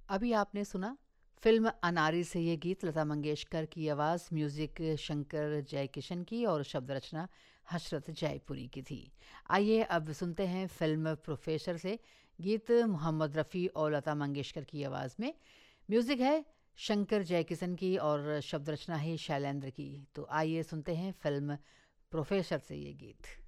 अभी आपने सुना फिल्म अनारी से ये गीत, लता मंगेशकर की आवाज़, म्यूज़िक शंकर जयकिशन की और शब्द रचना हशरत जयपुरी की थी। आइए अब सुनते हैं फिल्म प्रोफेसर से गीत, मोहम्मद रफ़ी और लता मंगेशकर की आवाज़ में। म्यूज़िक है शंकर जयकिशन की और शब्द रचना है शैलेंद्र की। तो आइए सुनते हैं फिल्म प्रोफेसर से ये गीत।